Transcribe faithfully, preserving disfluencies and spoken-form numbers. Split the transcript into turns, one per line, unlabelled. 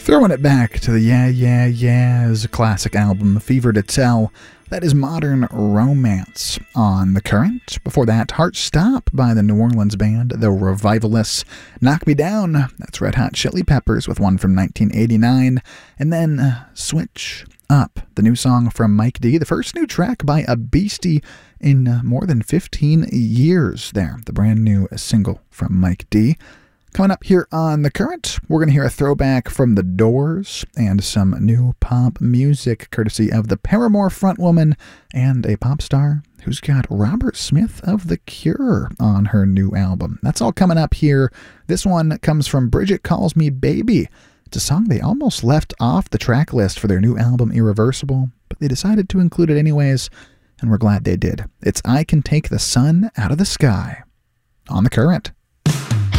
Throwing it back to the Yeah Yeah Yeahs classic album Fever to Tell, that is Modern Romance. On The Current, before that, Heart Stop by the New Orleans band The Revivalists. Knock Me Down, that's Red Hot Chili Peppers with one from nineteen eighty-nine. And then uh, Switch Up, the new song from Mike D, the first new track by a beastie in uh, more than fifteen years there. The brand new single from Mike D. Coming up here on The Current, we're going to hear a throwback from The Doors and some new pop music courtesy of the Paramore frontwoman and a pop star who's got Robert Smith of The Cure on her new album. That's all coming up here. This one comes from Bridget Calls Me Baby. It's a song they almost left off the track list for their new album Irreversible, but they decided to include it anyways, and we're glad they did. It's I Can Take the Sun Out of the Sky on The Current.